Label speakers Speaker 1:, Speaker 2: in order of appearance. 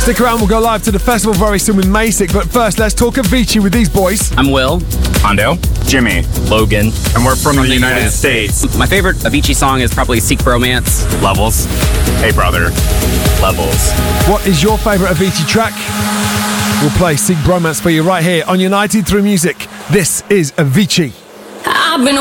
Speaker 1: Stick around, we'll go live to the festival very soon with Masick, but first let's talk Avicii with these boys.
Speaker 2: I'm Will.
Speaker 3: Hondo. Jimmy.
Speaker 2: Logan.
Speaker 3: And we're from the United States.
Speaker 2: My favorite Avicii song is probably Seek Bromance.
Speaker 3: Levels. Hey brother. Levels.
Speaker 1: What is your favourite Avicii track? We'll play Seek Bromance for you right here on United Through Music. This is Avicii.
Speaker 4: I've been